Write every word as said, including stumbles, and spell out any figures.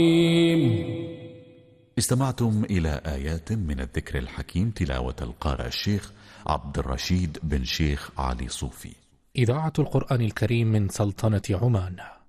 استمعتم إلى آيات من الذكر الحكيم، تلاوة القارئ الشيخ عبد الرشيد بن شيخ علي صوفي. إذاعة القرآن الكريم من سلطنة عمان.